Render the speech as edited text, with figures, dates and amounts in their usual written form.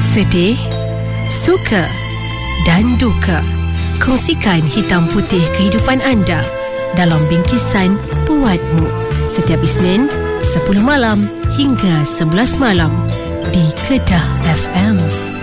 Sedih, suka dan duka. Kongsikan hitam putih kehidupan anda dalam bingkisan Buatmu setiap Isnin 10 malam hingga 11 malam di Kedah FM.